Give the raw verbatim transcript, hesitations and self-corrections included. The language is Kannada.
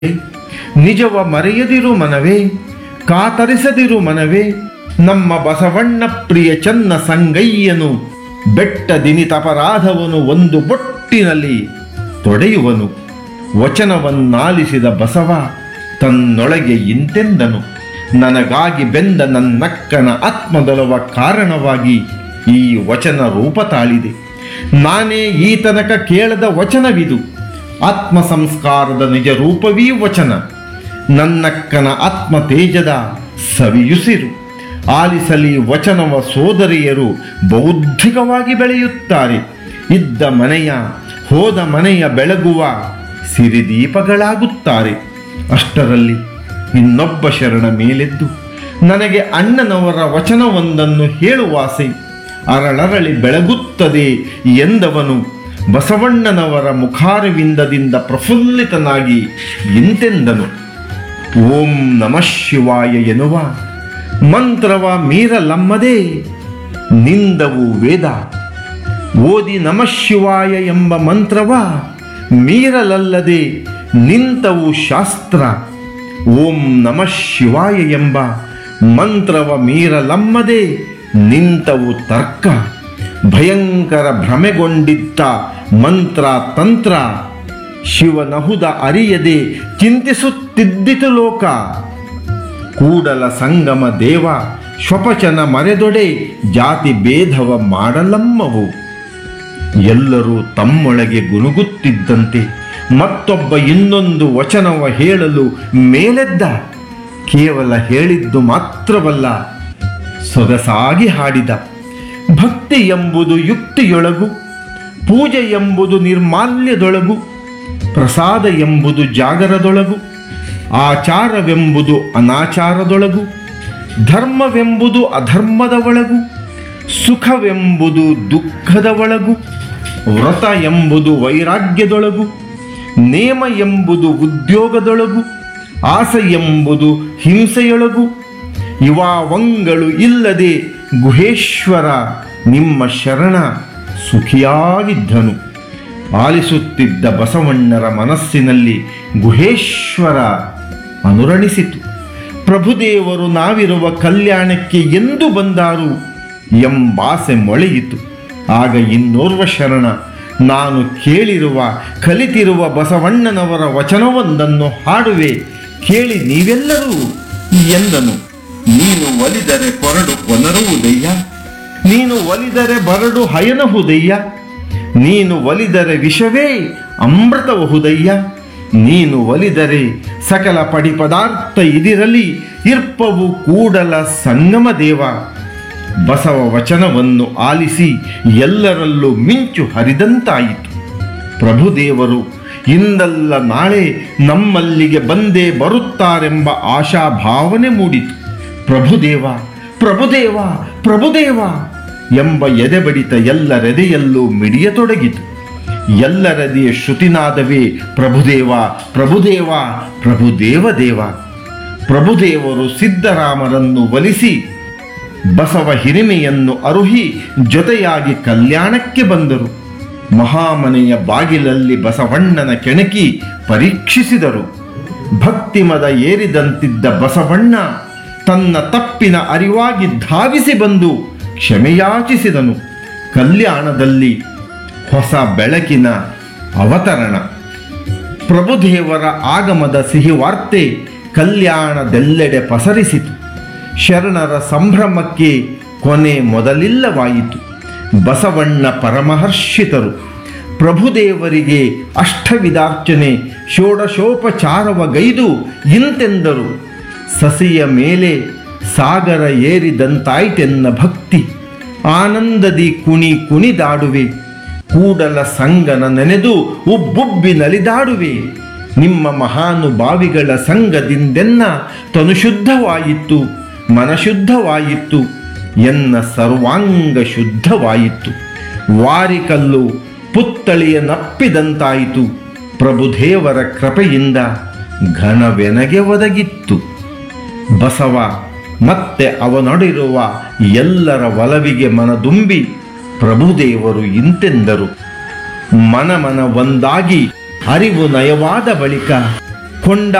ನಿಜವ ಮರೆಯದಿರು ಮನವೇ, ಕಾತರಿಸದಿರು ಮನವೇ. ನಮ್ಮ ಬಸವಣ್ಣ ಪ್ರಿಯ ಚನ್ನ ಸಂಗಯ್ಯನು ಬೆಟ್ಟ ದಿನಿತಪರಾಧವನು ಒಂದು ಬೊಟ್ಟಿನಲ್ಲಿ ತೊಡೆಯುವನು. ವಚನವನ್ನಾಲಿಸಿದ ಬಸವ ತನ್ನೊಳಗೆ ಇಂತೆಂದನು, ನನಗಾಗಿ ಬೆಂದ ನನ್ನಕ್ಕನ ಆತ್ಮದೊಲವ ಕಾರಣವಾಗಿ ಈ ವಚನ ರೂಪ ತಾಳಿದೆ. ನಾನೇ ಈ ತನಕ ಕೇಳದ ವಚನವಿದು, ಆತ್ಮ ಸಂಸ್ಕಾರದ ನಿಜ ರೂಪವೀ ವಚನ. ನನ್ನಕ್ಕನ ಆತ್ಮ ತೇಜದ ಸವಿಯುಸಿರು. ಆಲಿಸಲಿ ವಚನವ ಸೋದರಿಯರು ಬೌದ್ಧಿಕವಾಗಿ ಬೆಳೆಯುತ್ತಾರೆ. ಇದ್ದ ಮನೆಯ ಹೋದ ಮನೆಯ ಬೆಳಗುವ ಸಿರಿದೀಪಗಳಾಗುತ್ತಾರೆ. ಅಷ್ಟರಲ್ಲಿ ಇನ್ನೊಬ್ಬ ಶರಣ ಮೇಲೆದ್ದು ನನಗೆ ಅಣ್ಣನವರ ವಚನವೊಂದನ್ನು ಹೇಳುವಾಸೆ ಅರಳರಳಿ ಬೆಳಗುತ್ತದೆ ಎಂದವನು ಬಸವಣ್ಣನವರ ಮುಖಾರವಿಂದದಿಂದ ಪ್ರಫುಲ್ಲಿತನಾಗಿ ಇಂತೆಂದನು. ಓಂ ನಮಃ ಶಿವಾಯ ಎನ್ನುವ ಮಂತ್ರವ ಮೀರಲಮ್ಮದೇ ನಿಂದವು ವೇದ. ಓದಿ ನಮಃ ಶಿವಾಯ ಎಂಬ ಮಂತ್ರವ ಮೀರಲಲ್ಲದೆ ನಿಂತವು ಶಾಸ್ತ್ರ. ಓಂ ನಮಃ ಶಿವಾಯ ಎಂಬ ಮಂತ್ರವ ಮೀರಲಮ್ಮದೆ ನಿಂತವು ತರ್ಕ. ಭಯಂಕರ ಭ್ರಮೆಗೊಂಡಿದ್ದ ಮಂತ್ರ ತಂತ್ರ ಶಿವನಹುದ ಅರಿಯದೆ ಚಿಂತಿಸುತ್ತಿದ್ದಿತು ಲೋಕ. ಕೂಡಲ ಸಂಗಮ ದೇವ ಶ್ವಪಚನ ಮರೆದೊಡೆ ಜಾತಿ ಭೇದವ ಮಾಡಲಮ್ಮವು. ಎಲ್ಲರೂ ತಮ್ಮೊಳಗೆ ಗುನುಗುತ್ತಿದ್ದಂತೆ ಮತ್ತೊಬ್ಬ ಇನ್ನೊಂದು ವಚನವ ಹೇಳಲು ಮೇಲೆದ್ದ. ಕೇವಲ ಹೇಳಿದ್ದು ಮಾತ್ರವಲ್ಲ, ಸೊಗಸಾಗಿ ಹಾಡಿದ. ಭಕ್ತಿ ಎಂಬುದು ಯುಕ್ತಿಯೊಳಗು, ಪೂಜೆ ಎಂಬುದು ನಿರ್ಮಾಲ್ಯದೊಳಗು, ಪ್ರಸಾದ ಎಂಬುದು ಜಾಗರದೊಳಗು, ಆಚಾರವೆಂಬುದು ಅನಾಚಾರದೊಳಗು, ಧರ್ಮವೆಂಬುದು ಅಧರ್ಮದ ಒಳಗು, ಸುಖವೆಂಬುದು ದುಃಖದ ಒಳಗು, ವ್ರತ ಎಂಬುದು ವೈರಾಗ್ಯದೊಳಗು, ನೇಮ ಎಂಬುದು ಉದ್ಯೋಗದೊಳಗು, ಆಸೆ ಎಂಬುದು ಹಿಂಸೆಯೊಳಗು. ಇವಾವಂಗಳು ಇಲ್ಲದೆ ಗುಹೇಶ್ವರ ನಿಮ್ಮ ಶರಣ ಸುಖಿಯಾಗಿದ್ದನು. ಆಲಿಸುತ್ತಿದ್ದ ಬಸವಣ್ಣರ ಮನಸ್ಸಿನಲ್ಲಿ ಗುಹೇಶ್ವರ ಅನುರಣಿಸಿತು. ಪ್ರಭುದೇವರು ನಾವಿರುವ ಕಲ್ಯಾಣಕ್ಕೆ ಎಂದು ಬಂದಾರು ಎಂಬಾಸೆ ಮೊಳೆಯಿತು. ಆಗ ಇನ್ನೋರ್ವ ಶರಣ, ನಾನು ಕೇಳಿರುವ ಕಲಿತಿರುವ ಬಸವಣ್ಣನವರ ವಚನವೊಂದನ್ನು ಹಾಡುವೆ, ಕೇಳಿ ನೀವೆಲ್ಲರೂ ಎಂದನು. ನೀನು ಒಲಿದರೆ ಕೊರಡು ಒನರುವುದಯ್ಯ, ನೀನು ಒಲಿದರೆ ಬರಡು ಹಯನಹುದಯ್ಯ, ನೀನು ಒಲಿದರೆ ವಿಷವೇ ಅಮೃತವಹುದಯ್ಯ, ನೀನು ಒಲಿದರೆ ಸಕಲ ಪಡಿ ಪದಾರ್ಥ ಇದಿರಲಿ ಇರ್ಪವು ಕೂಡಲ ಸಂಗಮ ದೇವ. ಬಸವ ವಚನವನ್ನು ಆಲಿಸಿ ಎಲ್ಲರಲ್ಲೂ ಮಿಂಚು ಹರಿದಂತಾಯಿತು. ಪ್ರಭುದೇವರು ಇಂದಲ್ಲ ನಾಳೆ ನಮ್ಮಲ್ಲಿಗೆ ಬಂದೇ ಬರುತ್ತಾರೆಂಬ ಆಶಾಭಾವನೆ ಮೂಡಿತು. ಪ್ರಭುದೇವ ಪ್ರಭುದೇವ ಪ್ರಭುದೇವ ಎಂಬ ಎದೆಬಡಿತ ಎಲ್ಲರೆದೆಯಲ್ಲೂ ಮಿಡಿಯತೊಡಗಿತು. ಎಲ್ಲರದೆಯ ಶ್ರುತಿನಾದವೇ ಪ್ರಭುದೇವ ಪ್ರಭುದೇವ ಪ್ರಭುದೇವ ದೇವ. ಪ್ರಭುದೇವರು ಸಿದ್ದರಾಮರನ್ನು ಒಲಿಸಿ ಬಸವ ಹಿರಿಮೆಯನ್ನು ಅರುಹಿ ಜೊತೆಯಾಗಿ ಕಲ್ಯಾಣಕ್ಕೆ ಬಂದರು. ಮಹಾಮನೆಯ ಬಾಗಿಲಲ್ಲಿ ಬಸವಣ್ಣನ ಕೆಣಕಿ ಪರೀಕ್ಷಿಸಿದರು. ಭಕ್ತಿಮದ ಏರಿದಂತಿದ್ದ ಬಸವಣ್ಣ ತನ್ನ ತಪ್ಪಿನ ಅರಿವಾಗಿ ಧಾವಿಸಿ ಬಂದು ಕ್ಷಮೆಯಾಚಿಸಿದನು. ಕಲ್ಯಾಣದಲ್ಲಿ ಹೊಸ ಬೆಳಕಿನ ಅವತರಣ. ಪ್ರಭುದೇವರ ಆಗಮದ ಸಿಹಿವಾರ್ತೆ ಕಲ್ಯಾಣದೆಲ್ಲೆಡೆ ಪಸರಿಸಿತು. ಶರಣರ ಸಂಭ್ರಮಕ್ಕೆ ಕೊನೆ ಮೊದಲಿಲ್ಲವಾಯಿತು. ಬಸವಣ್ಣ ಪರಮಹರ್ಷಿತರು. ಪ್ರಭುದೇವರಿಗೆ ಅಷ್ಟವಿಧಾರ್ಚನೆ ಷೋಡಶೋಪಚಾರವಗೈದು ಇಂತೆಂದರು. ಸಸಿಯ ಮೇಲೆ ಸಾಗರ ಏರಿದಂತಾಯ್ತೆನ್ನ ಭಕ್ತಿ, ಆನಂದದಿ ಕುಣಿ ಕುಣಿದಾಡುವೆ, ಕೂಡಲ ಸಂಗನ ನೆನೆದು ಉಬ್ಬುಬ್ಬಿ ನಲಿದಾಡುವೆ. ನಿಮ್ಮ ಮಹಾನುಭಾವಿಗಳ ಸಂಗದಿಂದೆನ್ನ ತನುಶುದ್ಧವಾಯಿತು, ಮನಶುದ್ಧವಾಯಿತು, ಎನ್ನ ಸರ್ವಾಂಗ ಶುದ್ಧವಾಯಿತು. ವಾರಿಕಲ್ಲು ಪುತ್ತಳಿಯ ನಪ್ಪಿದಂತಾಯಿತು. ಪ್ರಭುದೇವರ ಕೃಪೆಯಿಂದ ಘನವೆನಗೆ ಒದಗಿತ್ತು. ಬಸವ ಮತ್ತೆ ಅವನೊಡಿರುವ ಎಲ್ಲರ ಒಲವಿಗೆ ಮನದುಂಬಿ ಪ್ರಭುದೇವರು ಇಂತೆಂದರು. ಮನ ಮನ ಒಂದಾಗಿ ಅರಿವು ನಯವಾದ ಬಳಿಕ ಕೊಂಡ